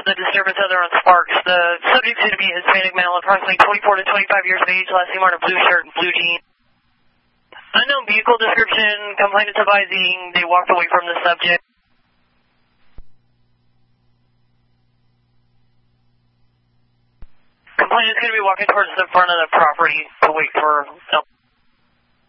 report the disturbance other on Sparks. The subject seemed to be a Hispanic male, approximately 24 to 25 years of age, last seen wearing a blue shirt and blue jeans. Unknown vehicle description, complainants advising they walked away from the subject. Complainant's going to be walking towards the front of the property to wait for help.